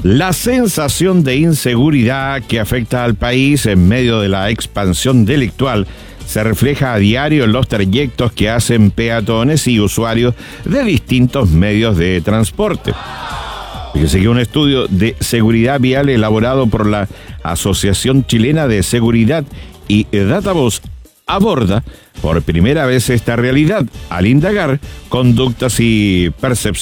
La sensación de inseguridad que afecta al país en medio de la expansión delictual se refleja a diario en los trayectos que hacen peatones y usuarios de distintos medios de transporte. Fíjese que un estudio de seguridad vial elaborado por la Asociación Chilena de Seguridad y Datavoz aborda por primera vez esta realidad al indagar conductas y percepciones